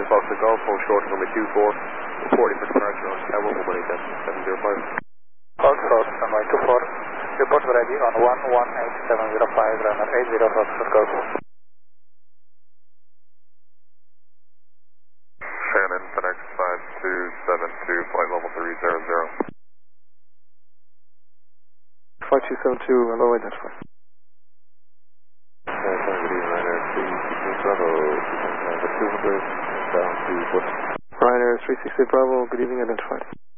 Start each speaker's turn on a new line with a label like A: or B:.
A: Foxtrot Golf, hold short runway 24, reporting for departure on Tower, Mumbai 705.
B: Foxtrot runway 24, report ready on 118.705, runner 80 Foxtrot Golf.
C: Shannon, FedEx 5272, flight level 300.
D: 5272, low identify. Ryanair 360 Bravo, good evening, identified.